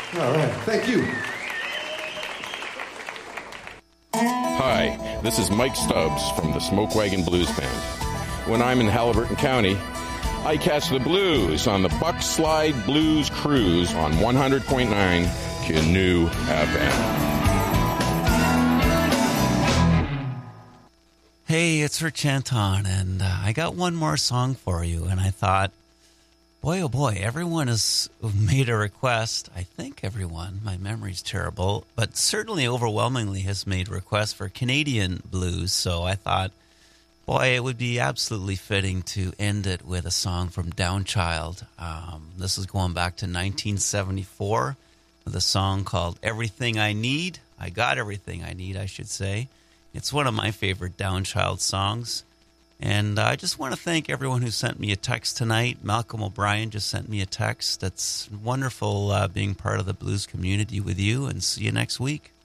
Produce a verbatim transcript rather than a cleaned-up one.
All right. Thank you. Hi, this is Mike Stubbs from the Smoke Wagon Blues Band. When I'm in Halliburton County, I catch the blues on the Buck Slide Blues Cruise on one hundred point nine Canoe F M. Hey, it's Rich Anton, and uh, I got one more song for you, and I thought, boy, oh boy, everyone has made a request. I think everyone, my memory's terrible, but certainly overwhelmingly has made requests for Canadian blues, so I thought, boy, it would be absolutely fitting to end it with a song from Downchild. Um, this is going back to nineteen seventy-four with a song called Everything I Need. I Got Everything I Need, I should say. It's one of my favorite Downchild songs. And I just want to thank everyone who sent me a text tonight. Malcolm O'Brien just sent me a text. It's wonderful uh, being part of the blues community with you, and see you next week.